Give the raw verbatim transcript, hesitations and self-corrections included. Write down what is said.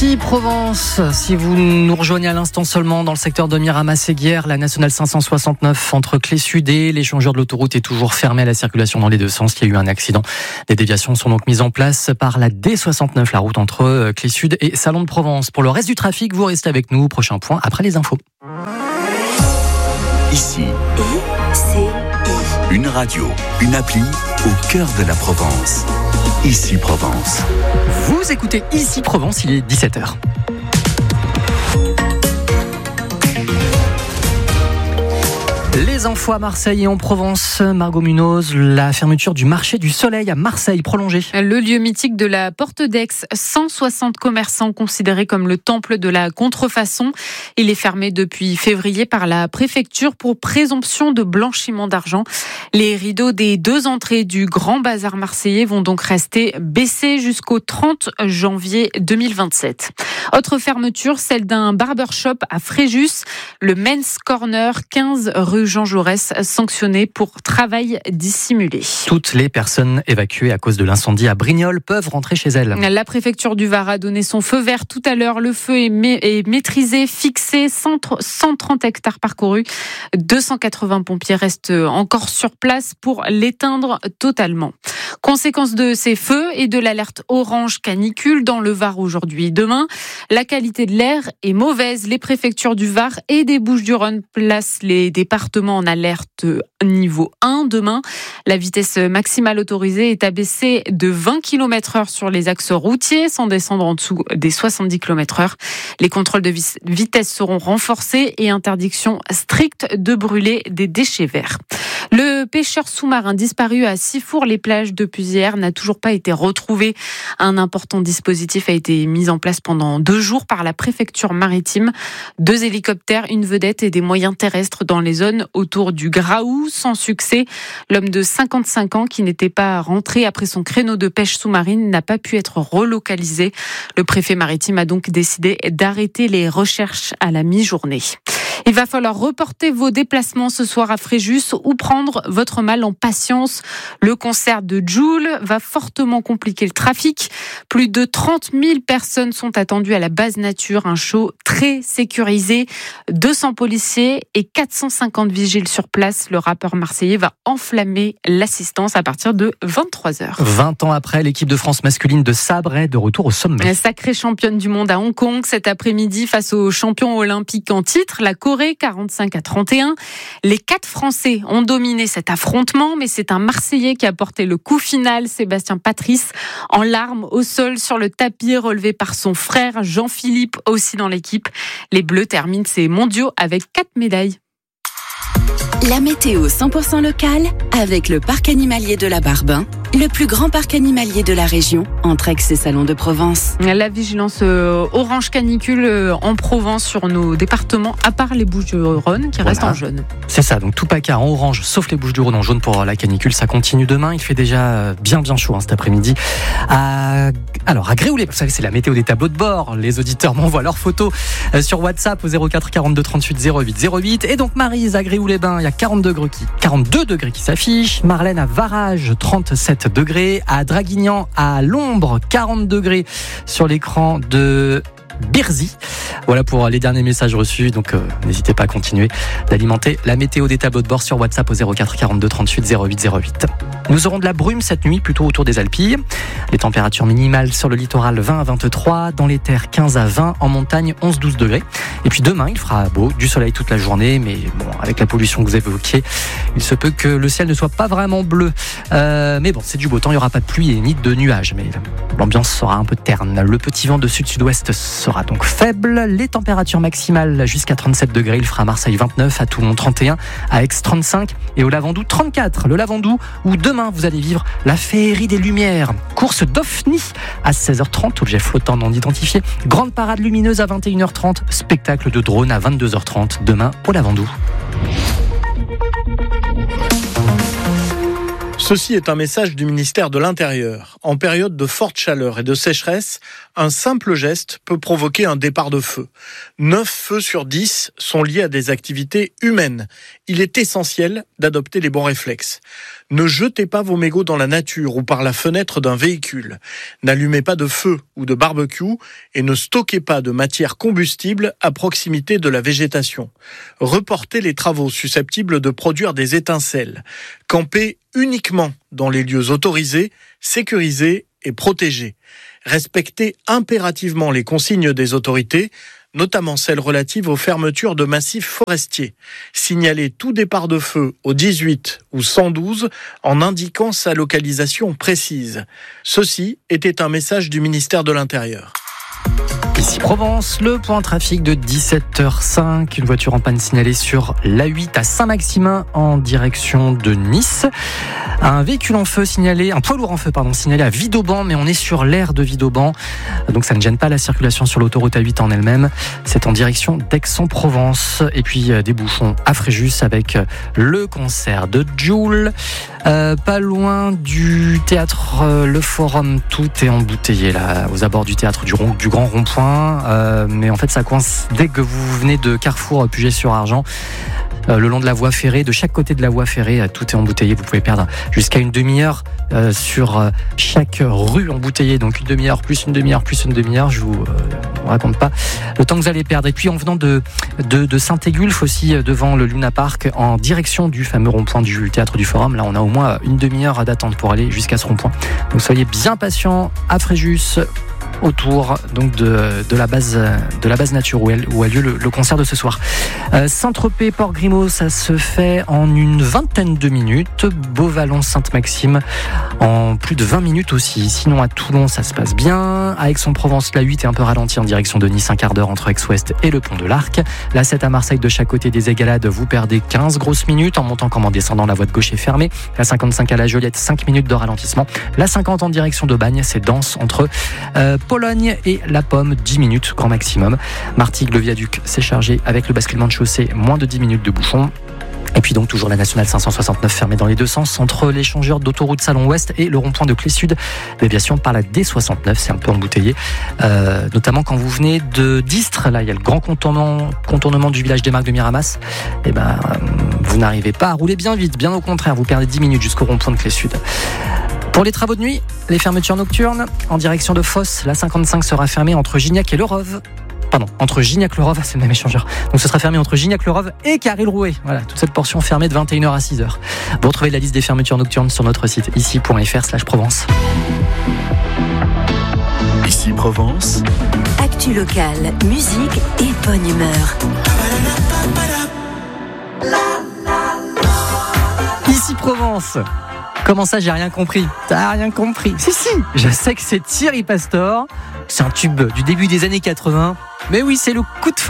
Ici Provence, si vous nous rejoignez à l'instant seulement dans le secteur de Miramas-Séguière, la nationale cinq cent soixante-neuf entre Clé-Sud et l'échangeur de l'autoroute est toujours fermée à la circulation dans les deux sens. Il y a eu un accident. Des déviations sont donc mises en place par la D soixante-neuf, la route entre Clé-Sud et Salon de Provence. Pour le reste du trafic, vous restez avec nous. Prochain point après les infos. Ici, I C I. Une radio, une appli au cœur de la Provence. Ici Provence. Vous écoutez Ici Provence, il est dix-sept heures. Les infos à Marseille et en Provence, Margot Munoz, la fermeture du marché du Soleil à Marseille prolongée. Le lieu mythique de la Porte d'Aix, cent soixante commerçants considérés comme le temple de la contrefaçon. Il est fermé depuis février par la préfecture pour présomption de blanchiment d'argent. Les rideaux des deux entrées du Grand Bazar marseillais vont donc rester baissés jusqu'au trente janvier deux mille vingt-sept. Autre fermeture, celle d'un barbershop à Fréjus, le Men's Corner, quinze rue Jean Jaurès, sanctionné pour travail dissimulé. Toutes les personnes évacuées à cause de l'incendie à Brignoles peuvent rentrer chez elles. La préfecture du Var a donné son feu vert tout à l'heure. Le feu est, ma- est maîtrisé, fixé, cent trente hectares parcourus. deux cent quatre-vingts pompiers restent encore sur place pour l'éteindre totalement. Conséquence de ces feux et de l'alerte orange canicule dans le Var aujourd'hui et demain, la qualité de l'air est mauvaise. Les préfectures du Var et des Bouches-du-Rhône placent les départements en alerte niveau un. Demain, la vitesse maximale autorisée est abaissée de vingt kilomètres heure sur les axes routiers, sans descendre en dessous des soixante-dix kilomètres heure. Les contrôles de vitesse seront renforcés et interdiction stricte de brûler des déchets verts. Le pêcheur sous-marin disparu à Sifour-les-Plages depuis hier n'a toujours pas été retrouvé. Un important dispositif a été mis en place pendant deux jours par la préfecture maritime. Deux hélicoptères, une vedette et des moyens terrestres dans les zones autour du Graou, sans succès. L'homme de cinquante-cinq ans, qui n'était pas rentré après son créneau de pêche sous-marine, n'a pas pu être relocalisé. Le préfet maritime a donc décidé d'arrêter les recherches à la mi-journée. Il va falloir reporter vos déplacements ce soir à Fréjus ou prendre votre mal en patience. Le concert de Jul va fortement compliquer le trafic. Plus de trente mille personnes sont attendues à la base nature, un show très sécurisé. deux cents policiers et quatre cent cinquante vigiles sur place. Le rappeur marseillais va enflammer l'assistance à partir de vingt-trois heures. vingt ans après, l'équipe de France masculine de sabre est de retour au sommet. La sacrée championne du monde à Hong Kong cet après-midi face aux champions olympiques en titre, la Corée, quarante-cinq à trente et un. Les quatre Français ont dominé cet affrontement, mais c'est un Marseillais qui a porté le coup final, Sébastien Patrice, en larmes au sol sur le tapis, relevé par son frère Jean-Philippe, aussi dans l'équipe. Les Bleus terminent ces mondiaux avec quatre médailles. La météo cent pour cent locale avec le parc animalier de la Barbin, le plus grand parc animalier de la région, entre Aix et Salon de Provence. La vigilance euh, orange canicule euh, en Provence sur nos départements, à part les Bouches-du-Rhône qui Voilà. restent en jaune. C'est ça, donc tout PACA en orange, sauf les Bouches-du-Rhône en jaune pour la canicule. Ça continue demain, il fait déjà bien bien chaud hein, cet après-midi. À... Alors à Gréoulé, vous savez c'est la météo des tableaux de bord. Les auditeurs m'envoient leurs photos sur WhatsApp au zéro quatre quarante-deux trente-huit zéro huit zéro huit. Et donc Maryse à Gréoulé-Bain, il y a quarante-deux degrés qui, quarante-deux degrés qui s'affichent. Marlène à Varage, trente-sept degrés. À Draguignan, à l'ombre, quarante degrés sur l'écran de Birzy. Voilà pour les derniers messages reçus, donc euh, n'hésitez pas à continuer d'alimenter la météo des tableaux de bord sur WhatsApp au zéro quatre quarante-deux trente-huit zéro huit zéro huit. Nous aurons de la brume cette nuit, plutôt autour des Alpilles. Les températures minimales sur le littoral vingt à vingt-trois, dans les terres quinze à vingt, en montagne onze à douze degrés. Et puis demain, il fera beau, du soleil toute la journée, mais bon, avec la pollution que vous évoquiez, il se peut que le ciel ne soit pas vraiment bleu. Euh, mais bon, c'est du beau temps, il n'y aura pas de pluie et ni de nuages, mais l'ambiance sera un peu terne. Le petit vent de sud-sud-ouest sera donc faible. Les températures maximales jusqu'à trente-sept degrés, il fera à Marseille vingt-neuf, à Toulon trente et un, à Aix trente-cinq et au Lavandou trente-quatre. Le Lavandou où demain vous allez vivre la féerie des lumières. Course d'OVNI à seize heures trente, objet flottant non identifié. Grande parade lumineuse à vingt et une heures trente. Spectacle de drone à vingt-deux heures trente demain au Lavandou. Ceci est un message du ministère de l'Intérieur. en période de forte chaleur et de sécheresse, un simple geste peut provoquer un départ de feu. neuf feux sur dix sont liés à des activités humaines. Il est essentiel d'adopter les bons réflexes. Ne jetez pas vos mégots dans la nature ou par la fenêtre d'un véhicule. N'allumez pas de feu ou de barbecue et ne stockez pas de matière combustible à proximité de la végétation. Reportez les travaux susceptibles de produire des étincelles. Campez uniquement dans les lieux autorisés, sécurisés et protégés. Respectez impérativement les consignes des autorités, notamment celles relatives aux fermetures de massifs forestiers. Signalez tout départ de feu au dix-huit ou cent douze en indiquant sa localisation précise. Ceci était un message du ministère de l'Intérieur. Ici Provence, le point trafic de dix-sept heures cinq, une voiture en panne signalée sur l'A huit à Saint-Maximin en direction de Nice. Un véhicule en feu signalé, un poids lourd en feu pardon, signalé à Vidauban, mais on est sur l'aire de Vidauban, donc ça ne gêne pas la circulation sur l'autoroute A huit en elle-même. C'est en direction d'Aix-en-Provence. Et puis des bouchons à Fréjus avec le concert de Jul. Euh, pas loin du théâtre euh, Le Forum, tout est embouteillé là, aux abords du théâtre du, rond, du Grand Rond-Point. Euh, mais en fait, ça coince dès que vous venez de Carrefour Puget-sur-Argent. Euh, le long de la voie ferrée, de chaque côté de la voie ferrée, euh, tout est embouteillé. Vous pouvez perdre jusqu'à une demi-heure euh, sur euh, chaque rue embouteillée. Donc une demi-heure plus une demi-heure plus une demi-heure. Je vous euh, raconte pas le temps que vous allez perdre. Et puis en venant de, de, de Saint-Égulphe aussi, euh, devant le Luna Park, en direction du fameux rond-point du théâtre du Forum, là on a au moins une demi-heure d'attente pour aller jusqu'à ce rond-point. Donc soyez bien patients à Fréjus, autour donc de, de la base de la base nature où, elle, où a lieu le, le concert de ce soir. Euh, Saint-Tropez, Port-Grimaud, ça se fait en une vingtaine de minutes. Beauvallon, Sainte-Maxime en plus de vingt minutes aussi. Sinon à Toulon, ça se passe bien. À Aix-en-Provence, la huit est un peu ralentie en direction de Nice, un quart d'heure entre Aix-Ouest et le pont de l'Arc. La sept à Marseille, de chaque côté des Égalades, vous perdez quinze grosses minutes. En montant comme en descendant, la voie de gauche est fermée. La cinquante-cinq à la Joliette, cinq minutes de ralentissement. La cinquante en direction de Bagne, c'est dense entre euh, Pologne et La Pomme, dix minutes grand maximum. Martigues, le viaduc s'est chargé avec le basculement de chaussée, moins de dix minutes de bouchon. Et puis donc toujours la nationale cinq cent soixante-neuf fermée dans les deux sens entre l'échangeur d'autoroute Salon Ouest et le rond-point de Clé Sud. Déviation par la D soixante-neuf, c'est un peu embouteillé, euh, notamment quand vous venez de d'Istres. Là il y a le grand contournement, contournement du village des Marques de Miramas. Et ben euh, vous n'arrivez pas à rouler bien vite, bien au contraire, vous perdez dix minutes jusqu'au rond-point de Clé Sud. Pour les travaux de nuit, les fermetures nocturnes, en direction de Fosse, la cinquante-cinq sera fermée entre Gignac et Le Rove. Pardon, entre Gignac-le-Rove, c'est le même échangeur. Donc ce sera fermé entre Gignac-le-Rove et Carril-Rouet. Voilà, toute cette portion fermée de vingt et une heures à six heures. Vous retrouvez la liste des fermetures nocturnes sur notre site ici point f r slash Provence. Ici Provence. Actu locale, musique et bonne humeur. Ici Provence. Comment ça, j'ai rien compris? T'as rien compris? Si, si, je sais que c'est Thierry Pastor. C'est un tube du début des années quatre-vingts. Mais oui, c'est le coup de feu.